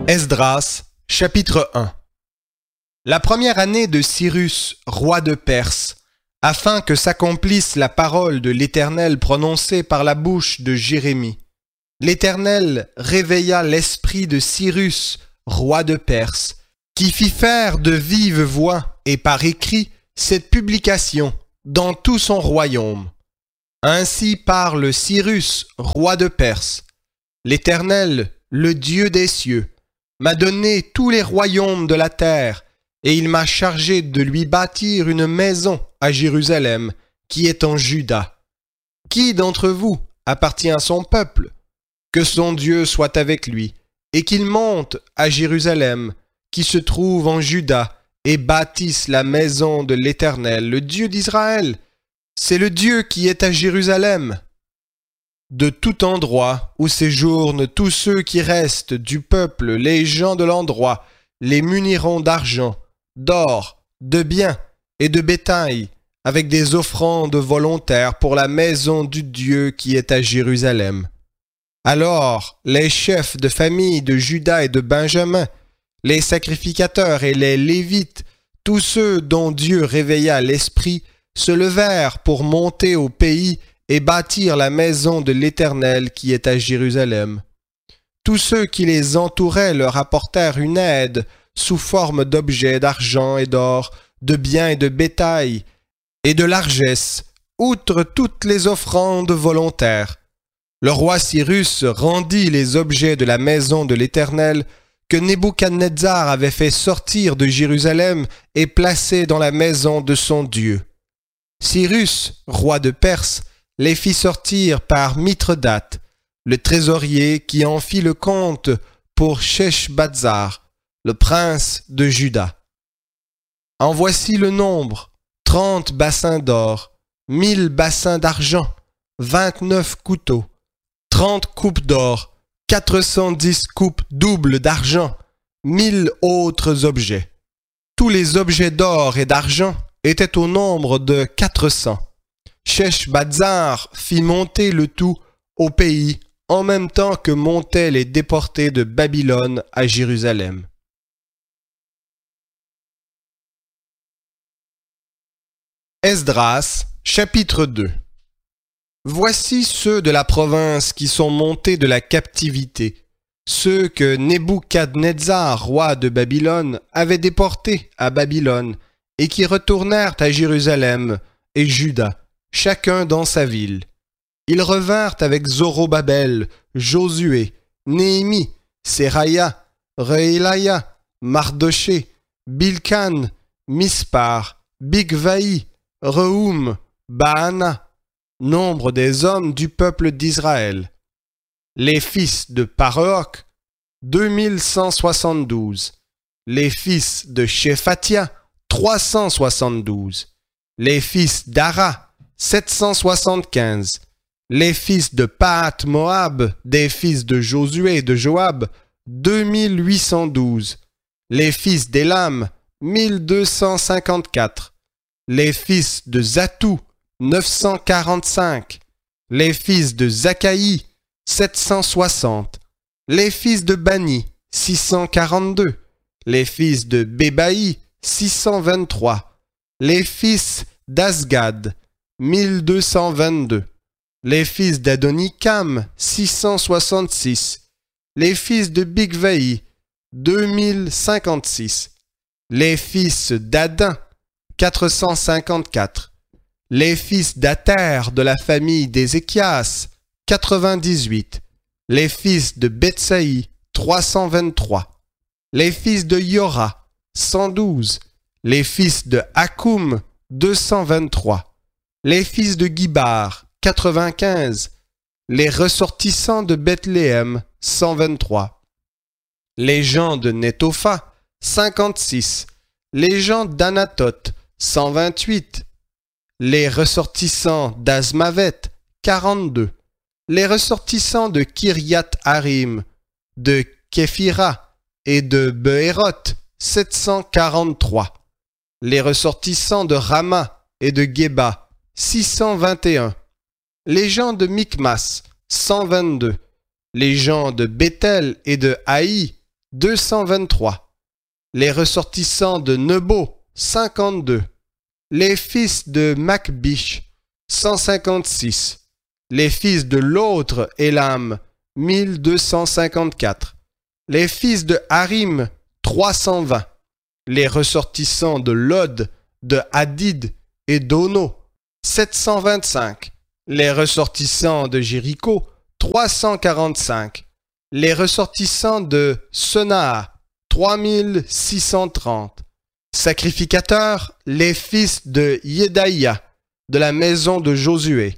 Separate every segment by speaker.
Speaker 1: Esdras, chapitre 1. La première année de Cyrus, roi de Perse, afin que s'accomplisse la parole de l'Éternel prononcée par la bouche de Jérémie, l'Éternel réveilla l'esprit de Cyrus, roi de Perse, qui fit faire de vive voix et par écrit cette publication dans tout son royaume. Ainsi parle Cyrus, roi de Perse. L'Éternel, le Dieu des cieux, m'a donné tous les royaumes de la terre, et il m'a chargé de lui bâtir une maison à Jérusalem, qui est en Juda. Qui d'entre vous appartient à son peuple? Que son Dieu soit avec lui, et qu'il monte à Jérusalem, qui se trouve en Juda, et bâtisse la maison de l'Éternel, le Dieu d'Israël. C'est le Dieu qui est à Jérusalem. De tout endroit où séjournent tous ceux qui restent du peuple, les gens de l'endroit, les muniront d'argent, d'or, de biens et de bétail, avec des offrandes volontaires pour la maison du Dieu qui est à Jérusalem. Alors les chefs de famille de Juda et de Benjamin, les sacrificateurs et les Lévites, tous ceux dont Dieu réveilla l'esprit, se levèrent pour monter au pays et bâtir la maison de l'Éternel qui est à Jérusalem. Tous ceux qui les entouraient leur apportèrent une aide sous forme d'objets d'argent et d'or, de biens et de bétail, et de largesse, outre toutes les offrandes volontaires. Le roi Cyrus rendit les objets de la maison de l'Éternel que Nebuchadnezzar avait fait sortir de Jérusalem et placés dans la maison de son Dieu. Cyrus, roi de Perse, les fit sortir par Mithredate, le trésorier qui en fit le compte pour Sheshbazzar, le prince de Juda. En voici le nombre, 30 bassins d'or, 1000 bassins d'argent, 29 couteaux, 30 coupes d'or, 410 coupes doubles d'argent, 1000 autres objets. Tous les objets d'or et d'argent étaient au nombre de 400. Sheshbazzar fit monter le tout au pays en même temps que montaient les déportés de Babylone à Jérusalem. Esdras, chapitre 2. Voici ceux de la province qui sont montés de la captivité, ceux que Nebuchadnezzar, roi de Babylone, avait déportés à Babylone et qui retournèrent à Jérusalem et Juda, chacun dans sa ville. Ils revinrent avec Zorobabel, Josué, Néhémie, Séraya, Reélaya, Mardoché, Bilkan, Mispar, Bigvaï, Rehoum, Baana, nombre des hommes du peuple d'Israël. Les fils de Paroch, 2172. Les fils de Shephatia, 372. Les fils d'Ara, 775. Les fils de Pahat Moab, des fils de Josué et de Joab, 2812. Les fils d'Élam, 1254. Les fils de Zatou, 945. Les fils de Zakaï, 760. Les fils de Bani, 642. Les fils de Bébaï, 623. Les fils d'Asgad, 1222. Les fils d'Adonikam, 666. Les fils de Bigvaï, 2056. Les fils d'Adin, 454. Les fils d'Ater de la famille d'Ézéchias, 98. Les fils de Betsaï, 323. Les fils de Yora, 112. Les fils de Hakoum, 223. Les fils de Gibar, 95. Les ressortissants de Bethléem, 123. Les gens de Netopha, 56. Les gens d'Anatoth, 128. Les ressortissants d'Azmavet, 42. Les ressortissants de Kiryat Harim, de Képhira et de Beéroth, 743. Les ressortissants de Rama et de Geba, 621. Les gens de Mikmas, 122. Les gens de Béthel et de Haï, 223. Les ressortissants de Nebo, 52. Les fils de Macbish, 156. Les fils de l'autre Élam, 1254. Les fils de Harim, 320. Les ressortissants de Lod, de Hadid et d'Ono, 725. Les ressortissants de Jéricho, 345. Les ressortissants de Senaa, 3630. Sacrificateurs, les fils de Yedaïa, de la maison de Josué,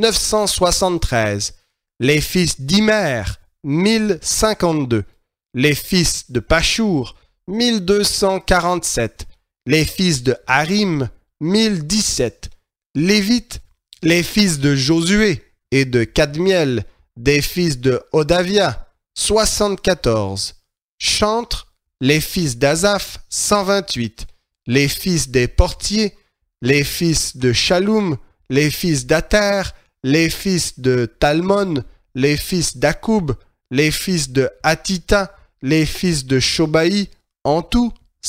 Speaker 1: 973. Les fils d'Imer, 1052. Les fils de Pachour, 1247. Les fils de Harim, 1017. Lévites, les fils de Josué et de Kadmiel, des fils de Odavia, 74. Chantres, les fils d'Azaph, 128. Les fils des portiers, les fils de Shaloum, les fils d'Ater, les fils de Talmon, les fils d'Akoub, les fils de Hatita, les fils de Shobaï, en tout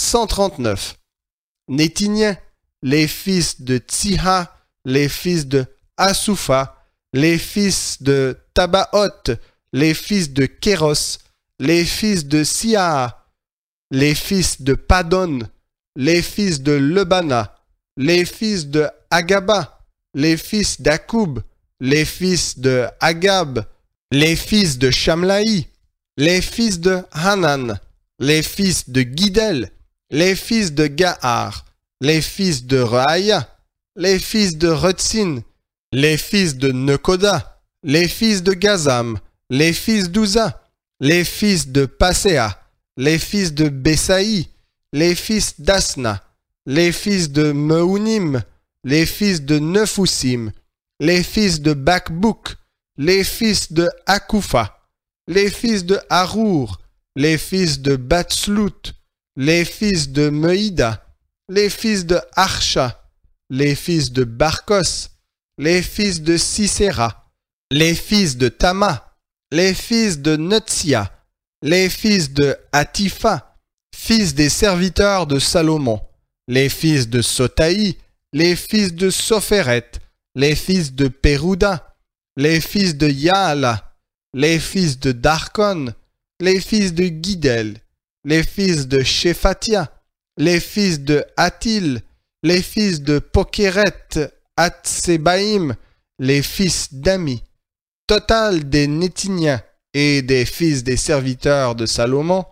Speaker 1: 139. Nétiniens, les fils de Tsiha, les fils de Asoufa, les fils de Tabaoth, les fils de Kéros, les fils de Siaa, les fils de Padon, les fils de Lebana, les fils de Agaba, les fils d'Akoub, les fils de Agab, les fils de Shamlaï, les fils de Hanan, les fils de Guidel, les fils de Gahar, les fils de Rehaïa, les fils de Retsin, les fils de Nekoda, les fils de Gazam, les fils d'Uza, les fils de Paséa, les fils de Besaï, les fils d'Asna, les fils de Meunim, les fils de Nefusim, les fils de Bakbouk, les fils de Akoufa, les fils de Harour, les fils de Batslout, les fils de Meïda, les fils de Archa, les fils de Barkos, les fils de Sisera, les fils de Tama, les fils de Netsia, les fils de Hatifa, fils des serviteurs de Salomon, les fils de Sotaï, les fils de Sopheret, les fils de Pérouda, les fils de Yaala, les fils de Darkon, les fils de Guidel, les fils de Shephatia, les fils de Hatil, les fils de Pokeret, Hatsebaïm, les fils d'Ami. Total des Nétiniens et des fils des serviteurs de Salomon,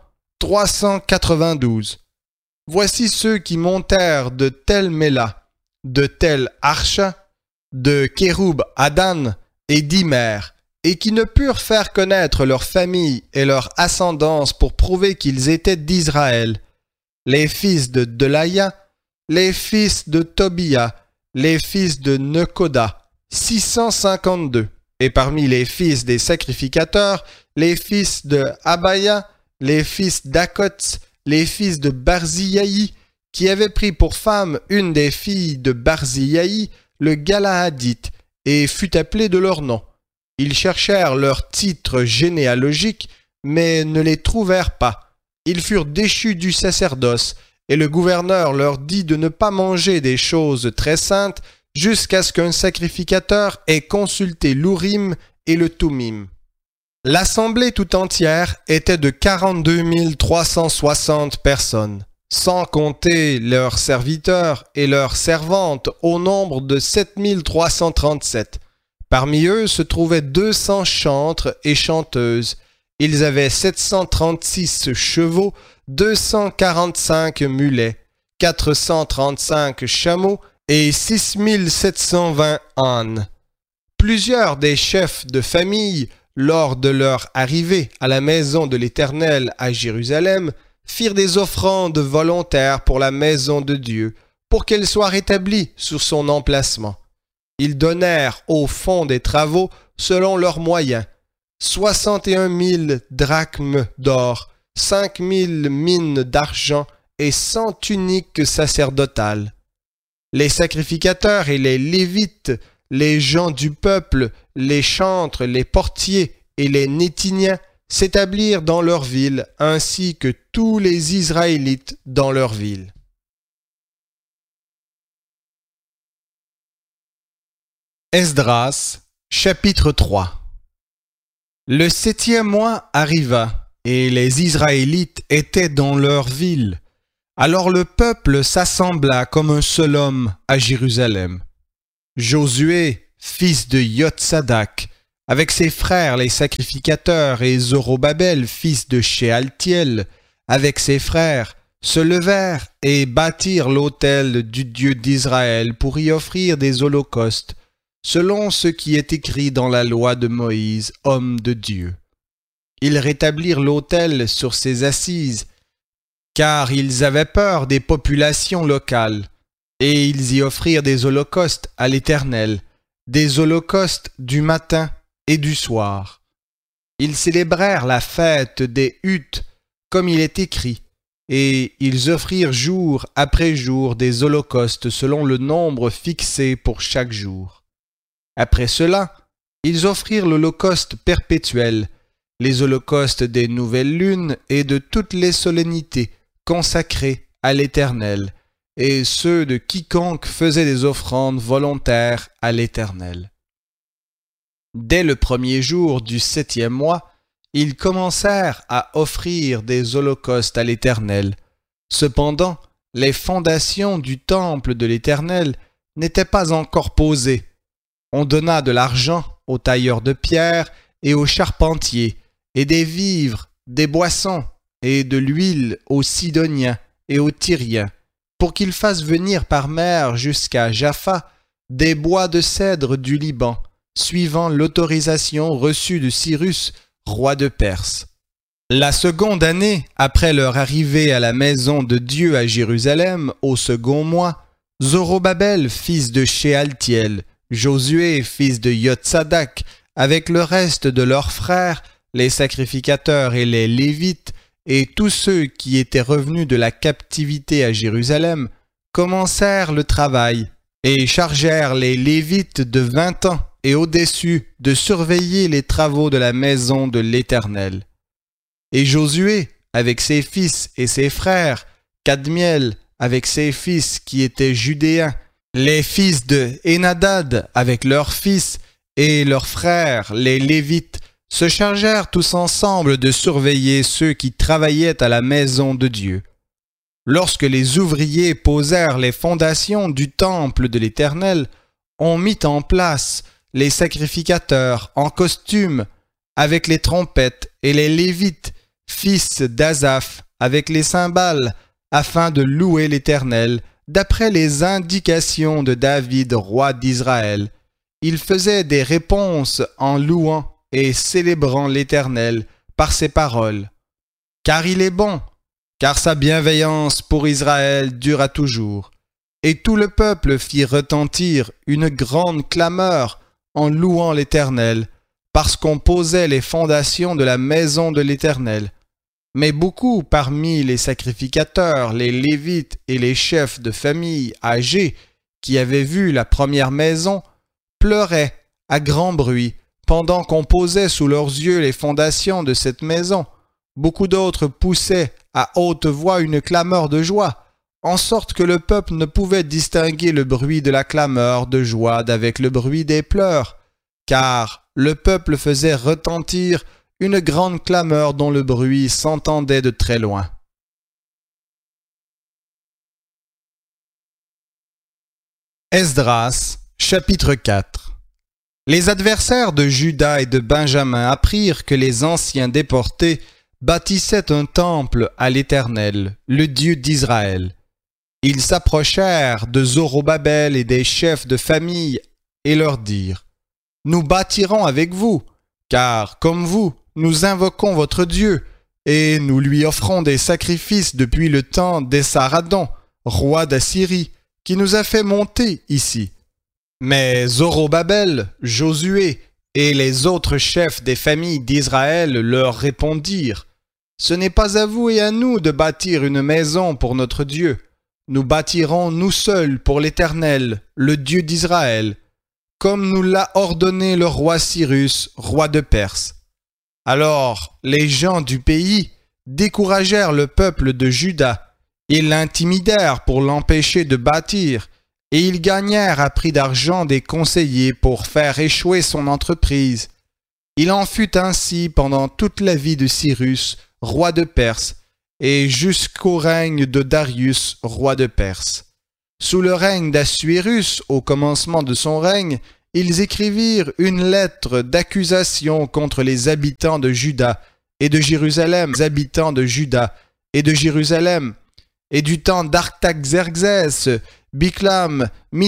Speaker 1: 392. Voici ceux qui montèrent de Tel Méla, de Tel Archa, de Kéroub Adan et d'Imer, et qui ne purent faire connaître leur famille et leur ascendance pour prouver qu'ils étaient d'Israël. Les fils de Delaya, les fils de Tobia, les fils de Nekoda, 652. Et parmi les fils des sacrificateurs, les fils de Abaya, les fils d'Akots, les fils de Barziaï, qui avaient pris pour femme une des filles de Barziaï, le Galaadite, et fut appelé de leur nom. Ils cherchèrent leur titre généalogique, mais ne les trouvèrent pas. Ils furent déchus du sacerdoce, et le gouverneur leur dit de ne pas manger des choses très saintes jusqu'à ce qu'un sacrificateur ait consulté l'Urim et le Tumim. L'assemblée tout entière était de 42 360 personnes, sans compter leurs serviteurs et leurs servantes au nombre de 7 337. Parmi eux se trouvaient 200 chantres et chanteuses. Ils avaient 736 chevaux, 245 mulets, 435 chameaux et 6720 ânes. Plusieurs des chefs de famille, lors de leur arrivée à la maison de l'Éternel à Jérusalem, firent des offrandes volontaires pour la maison de Dieu, pour qu'elle soit rétablie sur son emplacement. Ils donnèrent au fond des travaux selon leurs moyens, 61 000 drachmes d'or, 5 000 mines d'argent et 100 tuniques sacerdotales. Les sacrificateurs et les Lévites, les gens du peuple, les chantres, les portiers et les Nétiniens s'établirent dans leur ville, ainsi que tous les Israélites dans leur ville. Esdras, chapitre 3. Le 7e mois arriva, et les Israélites étaient dans leur ville. Alors le peuple s'assembla comme un seul homme à Jérusalem. Josué, fils de Yotsadak, avec ses frères les sacrificateurs, et Zorobabel, fils de Shealtiel, avec ses frères, se levèrent et bâtirent l'autel du Dieu d'Israël pour y offrir des holocaustes, selon ce qui est écrit dans la loi de Moïse, homme de Dieu. Ils rétablirent l'autel sur ses assises, car ils avaient peur des populations locales, et ils y offrirent des holocaustes à l'Éternel, des holocaustes du matin et du soir. Ils célébrèrent la fête des huttes, comme il est écrit, et ils offrirent jour après jour des holocaustes selon le nombre fixé pour chaque jour. Après cela, ils offrirent l'holocauste perpétuel, les holocaustes des nouvelles lunes et de toutes les solennités consacrés à l'Éternel, et ceux de quiconque faisait des offrandes volontaires à l'Éternel. Dès le premier jour du 7e mois, ils commencèrent à offrir des holocaustes à l'Éternel. Cependant, les fondations du temple de l'Éternel n'étaient pas encore posées. On donna de l'argent aux tailleurs de pierre et aux charpentiers, et des vivres, des boissons, et de l'huile aux Sidoniens et aux Tyriens, pour qu'ils fassent venir par mer jusqu'à Jaffa des bois de cèdre du Liban, suivant l'autorisation reçue de Cyrus, roi de Perse. La seconde année, après leur arrivée à la maison de Dieu à Jérusalem, au second mois, Zorobabel, fils de Shealtiel, Josué, fils de Yotsadak, avec le reste de leurs frères, les sacrificateurs et les Lévites, et tous ceux qui étaient revenus de la captivité à Jérusalem, commencèrent le travail, et chargèrent les Lévites de 20 ans et au-dessus de surveiller les travaux de la maison de l'Éternel. Et Josué, avec ses fils et ses frères, Kadmiel, avec ses fils qui étaient judéens, les fils de Hénadad, avec leurs fils, et leurs frères, les Lévites, se chargèrent tous ensemble de surveiller ceux qui travaillaient à la maison de Dieu. Lorsque les ouvriers posèrent les fondations du temple de l'Éternel, on mit en place les sacrificateurs en costume avec les trompettes et les Lévites, fils d'Asaph, avec les cymbales, afin de louer l'Éternel, d'après les indications de David, roi d'Israël. Il faisait des réponses en louant et célébrant l'Éternel par ses paroles. Car il est bon, car sa bienveillance pour Israël dura toujours. Et tout le peuple fit retentir une grande clameur en louant l'Éternel, parce qu'on posait les fondations de la maison de l'Éternel. Mais beaucoup parmi les sacrificateurs, les Lévites et les chefs de famille âgés qui avaient vu la première maison pleuraient à grand bruit pendant qu'on posait sous leurs yeux les fondations de cette maison. Beaucoup d'autres poussaient à haute voix une clameur de joie, en sorte que le peuple ne pouvait distinguer le bruit de la clameur de joie d'avec le bruit des pleurs, car le peuple faisait retentir une grande clameur dont le bruit s'entendait de très loin. Esdras, chapitre 4. Les adversaires de Juda et de Benjamin apprirent que les anciens déportés bâtissaient un temple à l'Éternel, le Dieu d'Israël. Ils s'approchèrent de Zorobabel et des chefs de famille et leur dirent : « Nous bâtirons avec vous, car, comme vous, nous invoquons votre Dieu, et nous lui offrons des sacrifices depuis le temps d'Essaradon, roi d'Assyrie, qui nous a fait monter ici. » Mais Zorobabel, Josué et les autres chefs des familles d'Israël leur répondirent : « Ce n'est pas à vous et à nous de bâtir une maison pour notre Dieu. Nous bâtirons nous seuls pour l'Éternel, le Dieu d'Israël, comme nous l'a ordonné le roi Cyrus, roi de Perse. » Alors les gens du pays découragèrent le peuple de Juda. Ils l'intimidèrent pour l'empêcher de bâtir, et ils gagnèrent à prix d'argent des conseillers pour faire échouer son entreprise. Il en fut ainsi pendant toute la vie de Cyrus, roi de Perse, et jusqu'au règne de Darius, roi de Perse. Sous le règne d'Assuérus, au commencement de son règne, ils écrivirent une lettre d'accusation contre les habitants de Juda et de Jérusalem, les habitants de Juda et de Jérusalem, et du temps d'Artaxerxès, Biclam,